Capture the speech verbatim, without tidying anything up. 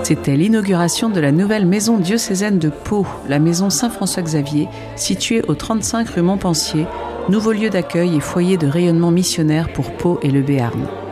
C'était l'inauguration de la nouvelle maison diocésaine de Pau, la maison Saint-François-Xavier, située au trente-cinq rue Montpensier, nouveau lieu d'accueil et foyer de rayonnement missionnaire pour Pau et le Béarn.